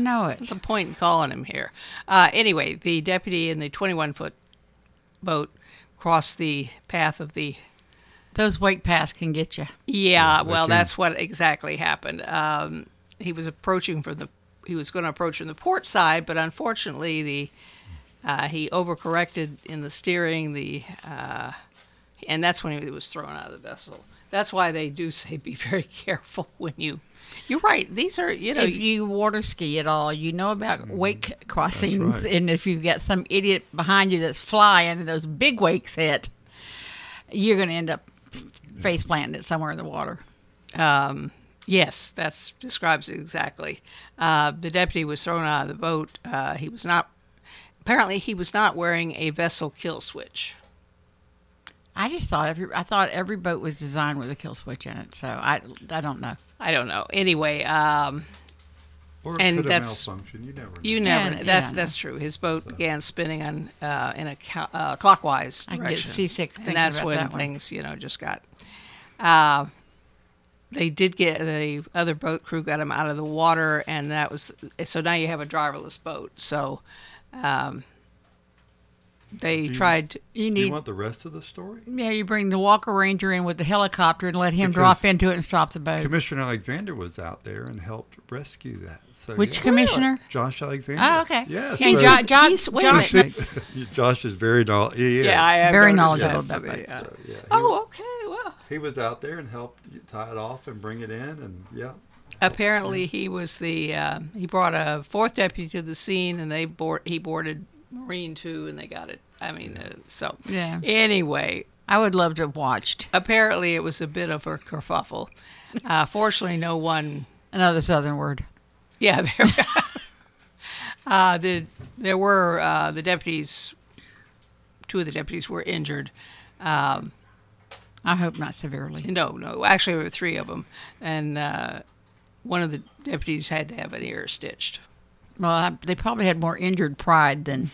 know it. What's the point in calling him here? Anyway, the deputy in the 21-foot boat crossed the path of the... Those wake paths can get you. Yeah, well, that's what exactly happened. He was approaching he was going to approach from the port side, but unfortunately, he overcorrected in the steering. And that's when he was thrown out of the vessel. That's why they do say be very careful when you. You're right. These are, if you water ski at all, you know about wake crossings, right. and if you've got some idiot behind you that's flying and those big wakes hit, you're going to end up face planting it somewhere in the water. Yes, that describes it exactly. The deputy was thrown out of the boat. Apparently he was not wearing a vessel kill switch. I just thought every boat was designed with a kill switch in it, so I don't know. I don't know. Anyway, Or it and could have that's- malfunctioned. You never know. you never. Yeah, That's true. His boat began spinning in a clockwise I direction. can get seasick thinking and that's about when that one. things, just got. They did get the other boat crew got him out of the water, and that was so. Now you have a driverless boat. So, they tried. Do you want the rest of the story? Yeah, you bring the Walker Ranger in with the helicopter and let him Because drop into it and stop the boat. Commissioner Alexander was out there and helped rescue that. So, Which yeah. commissioner? Josh Alexander. Oh, okay. Yeah. And so- Josh, Josh is very knowledgeable. Yeah, I have Very noticed knowledgeable that. about that. So, yeah, Oh, okay. Well, he was out there and helped tie it off and bring it in, and yeah. apparently he was he brought a fourth deputy to the scene, and he boarded Marine 2, and they got it. I mean, so Yeah. Anyway, I would love to have watched apparently it was a bit of a kerfuffle. Fortunately, no one. another Southern word. Yeah, there were the deputies. Two of the deputies were injured. I hope not severely. No. Actually, there were three of them, and one of the deputies had to have an ear stitched. Well, they probably had more injured pride than.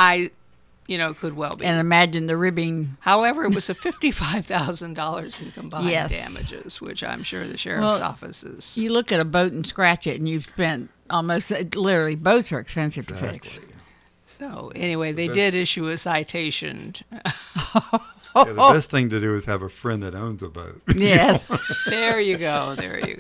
Could well be. And imagine the ribbing. However, it was a $55,000 in combined Yes. damages, which I'm sure the sheriff's office is. You look at a boat and scratch it, and you've spent almost literally. Boats are expensive to fix. Exactly. So anyway, they did issue a citation. Yeah, the best thing to do is have a friend that owns a boat. Yes, There you go.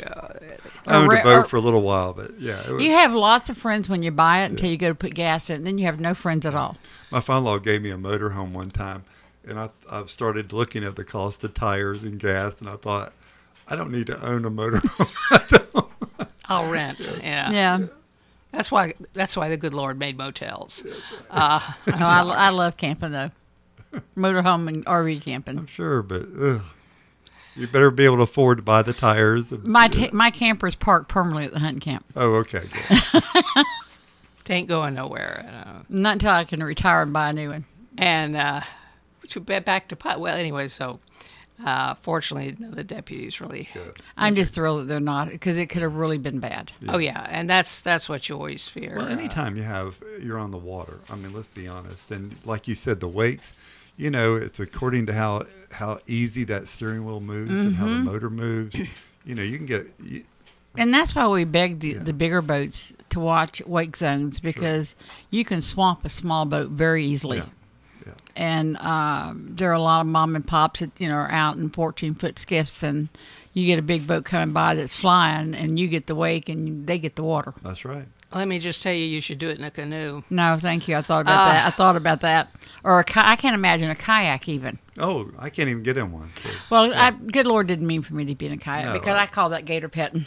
I owned a Or- boat for a little while, but yeah. It was, you have lots of friends when you buy it until you go to put gas in, and then you have no friends at all. my father-in-law gave me a motorhome one time, and I've started looking at the cost of tires and gas, and I thought, I don't need to own a motorhome. I'll rent. Yeah. Yeah, That's why the good Lord made motels. no, I love camping though, motorhome and RV camping. I'm sure, but you better be able to afford to buy the tires. And, My camper is parked permanently at the hunting camp. Oh, okay. Good. It ain't going nowhere. Not until I can retire and buy a new one. And back to pot. Well, anyway, so fortunately, the deputies really. Good. I'm just thrilled that they're not, because it could have really been bad. Oh yeah, and that's what you always fear. Well, anytime you're on the water, I mean, let's be honest. And like you said, the wakes, it's according to how easy that steering wheel moves and how the motor moves. You can get. And that's why we beg the bigger boats to watch wake zones, because you can swamp a small boat very easily. Yeah. Yeah. And there are a lot of mom and pops that are out in 14-foot skiffs, and you get a big boat coming by that's flying, and you get the wake, and they get the water. That's right. Let me just tell you should do it in a canoe. No, thank you. I thought about that. Or I can't imagine a kayak even. Oh, I can't even get in one. So. Well, good Lord didn't mean for me to be in a kayak, No, because I call that gator petting.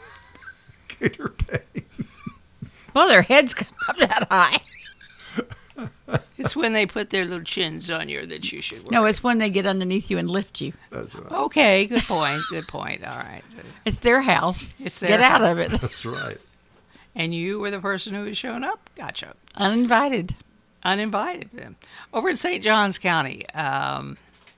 Gator pay. Well, their heads come up that high. It's when they put their little chins on you that you should worry. No, it's when they get underneath you and lift you. That's right. Okay, good point. Good point. All right. It's their house. It's their Get out of it. That's right. And you were the person who was showing up? Gotcha. Uninvited. Uninvited. Over in St. Johns County, I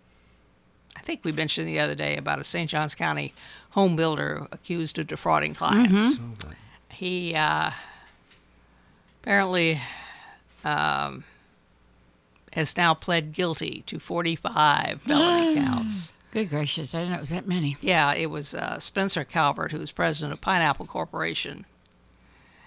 think we mentioned the other day about a St. Johns County home builder accused of defrauding clients. Mm-hmm. He apparently has now pled guilty to 45 felony counts. Good gracious, I didn't know it was that many. Yeah, it was Spencer Calvert, who was president of Pineapple Corporation.